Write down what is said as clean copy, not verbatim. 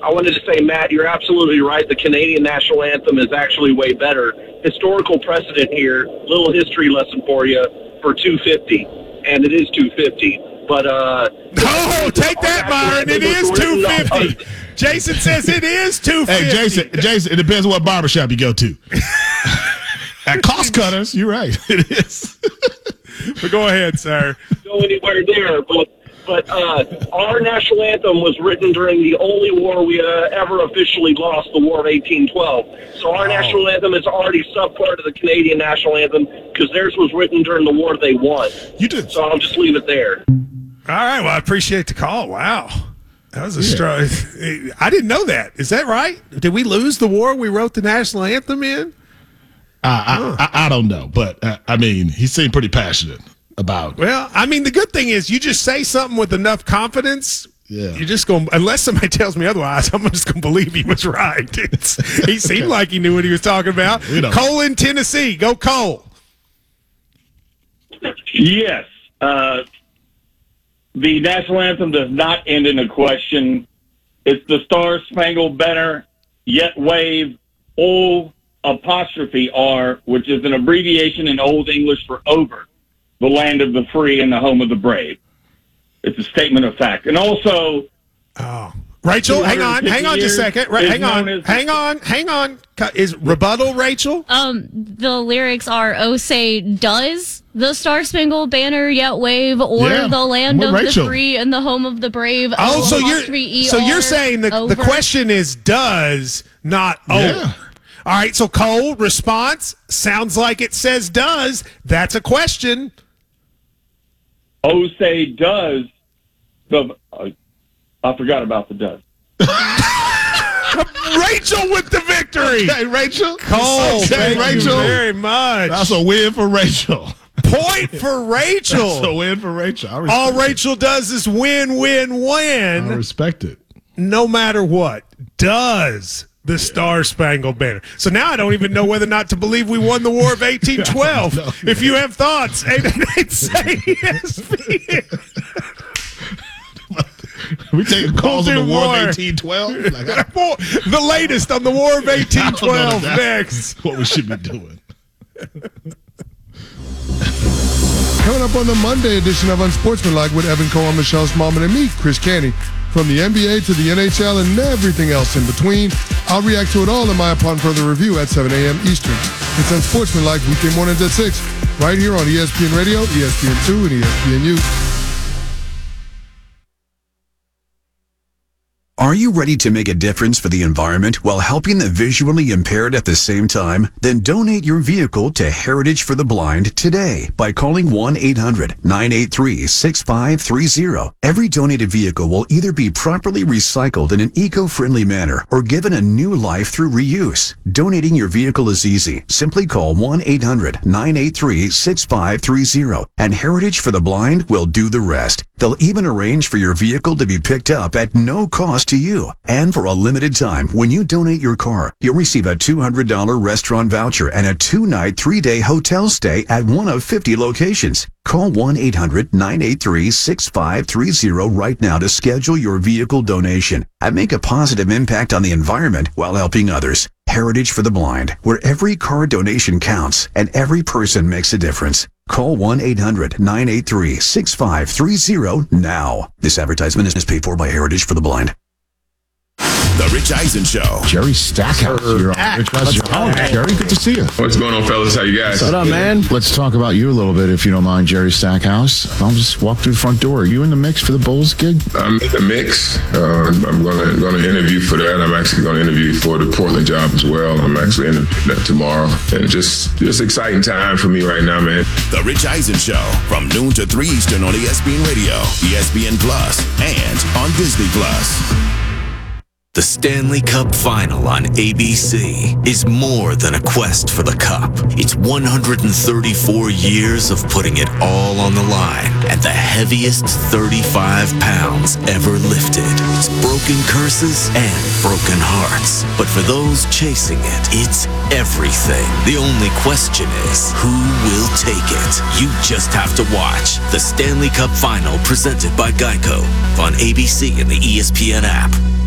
I wanted to say, Matt, you're absolutely right. The Canadian national anthem is actually way better. Historical precedent here, little history lesson for you, for 250, and it is 250. But take that, Byron. It is 250. Jason says it is 250. Hey, Jason, it depends on what barbershop you go to. At Cost Cutters, you're right. It is. But go ahead, sir. Go anywhere there, but our national anthem was written during the only war we ever officially lost, the War of 1812. So our national anthem is already subpart of the Canadian national anthem because theirs was written during the war they won. You did. So I'll just leave it there. All right. Well, I appreciate the call. Wow. That was a strong. I didn't know that. Is that right? Did we lose the war we wrote the national anthem in? I don't know, but I mean, he seemed pretty passionate about. Well, I mean, the good thing is you just say something with enough confidence. Yeah. You're just going, unless somebody tells me otherwise, I'm just going to believe he was right. He seemed like he knew what he was talking about. Cole in Tennessee. Go Cole. Yes. The national anthem does not end in a question. It's the Star Spangled Banner, yet wave, O''R, which is an abbreviation in Old English for over, the land of the free and the home of the brave. It's a statement of fact. And also... Rachel, hang on just a second. Hang on. Is rebuttal, Rachel? The lyrics are, "Oh, say, does the Star Spangled Banner yet wave, or the land of the free and the home of the brave?" Oh, so you're saying the question is does, not Yeah. All right, so Cole, response, sounds like it says does. That's a question. Oh, say, does. I forgot about the does. Rachel with the victory. Okay, Rachel. Cole, thank Rachel. you very much. That's a win for Rachel. Point for Rachel. That's a win for Rachel. All Rachel does is win. I respect it. No matter what. Does the Star Spangled Banner. So now I don't even know whether or not to believe we won the War of 1812. No. If you have thoughts, 888-SAY-ESPN. We taking calls on the War of 1812? The latest on the War of 1812 next. What we should be doing. Coming up on the Monday edition of Unsportsmanlike with Evan Cole, Michelle Smallman, and me, Chris Canty. From the NBA to the NHL and everything else in between, I'll react to it all in my Upon Further Review at 7 a.m. Eastern. It's Unsportsmanlike weekday mornings at 6, right here on ESPN Radio, ESPN2, and ESPNU. Are you ready to make a difference for the environment while helping the visually impaired at the same time? Then donate your vehicle to Heritage for the Blind today by calling 1-800-983-6530. Every donated vehicle will either be properly recycled in an eco-friendly manner or given a new life through reuse. Donating your vehicle is easy. Simply call 1-800-983-6530 and Heritage for the Blind will do the rest. They'll even arrange for your vehicle to be picked up at no cost to you. And for a limited time, when you donate your car, you'll receive a $200 restaurant voucher and a 2-night, 3-day hotel stay at one of 50 locations. Call 1-800-983-6530 right now to schedule your vehicle donation and make a positive impact on the environment while helping others. Heritage for the Blind, where every car donation counts and every person makes a difference. Call 1-800-983-6530 now. This advertisement is paid for by Heritage for the Blind. The Rich Eisen Show. Jerry Stackhouse here on Rich Eisen. Oh, Jerry, good to see you. What's going on, fellas? How you guys? What up, man? Let's talk about you a little bit, if you don't mind, Jerry Stackhouse. I'll just walk through the front door. Are you in the mix for the Bulls gig? I'm in the mix. I'm going to interview for that. I'm actually going to interview for the Portland job as well. I'm actually interviewing that tomorrow. And just exciting time for me right now, man. The Rich Eisen Show from noon to 3 Eastern on ESPN Radio, ESPN Plus, and on Disney Plus. The Stanley Cup Final on ABC is more than a quest for the cup. It's 134 years of putting it all on the line and the heaviest 35 pounds ever lifted. It's broken curses and broken hearts. But for those chasing it, it's everything. The only question is, who will take it? You just have to watch the Stanley Cup Final presented by Geico on ABC and the ESPN app.